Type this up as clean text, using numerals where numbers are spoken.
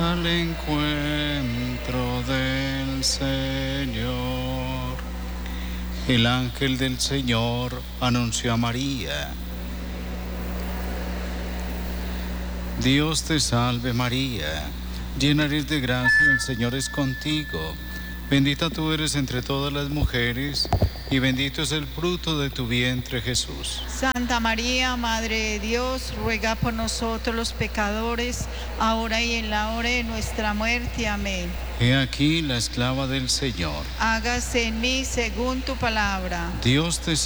al encuentro del Señor. El ángel del Señor anunció a María. Dios te salve María, llena eres de gracia, el Señor es contigo. Bendita tú eres entre todas las mujeres, y bendito es el fruto de tu vientre, Jesús. Santa María, Madre de Dios, ruega por nosotros los pecadores, ahora y en la hora de nuestra muerte. Amén. He aquí la esclava del Señor. Hágase en mí según tu palabra. Dios te